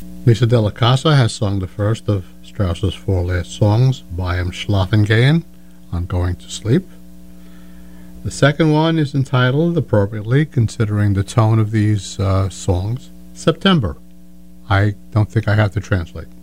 Lisa Della Casa has sung the first of Strauss's four last songs, Bei im Schlafengehen, on Going to Sleep. The second one is entitled, appropriately considering the tone of these songs, September. I don't think I have to translate.